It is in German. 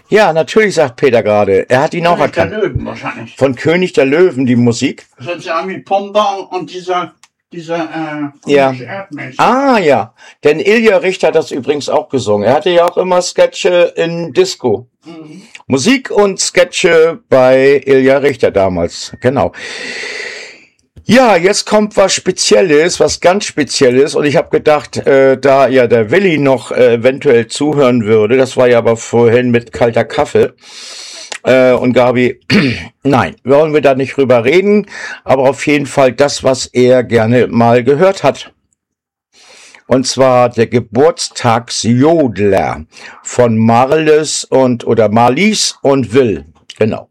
Ja, natürlich, sagt Peter gerade. Er hat ihn auch König der erkannt. Löwen wahrscheinlich. Von König der Löwen, die Musik. Sozusagen mit Pomba und dieser Ja. Erdmensch. Ah, ja. Denn Ilja Richter hat das übrigens auch gesungen. Er hatte ja auch immer Sketche in Disco. Musik und Sketche bei Ilja Richter damals. Genau. Ja, jetzt kommt was Spezielles, was ganz Spezielles. Und ich habe gedacht, da ja der Willi noch eventuell zuhören würde, das war ja aber vorhin mit kalter Kaffee. Und Gabi, nein, wollen wir da nicht drüber reden, aber auf jeden Fall das, was er gerne mal gehört hat. Und zwar der Geburtstagsjodler von Marlies und Will. Genau.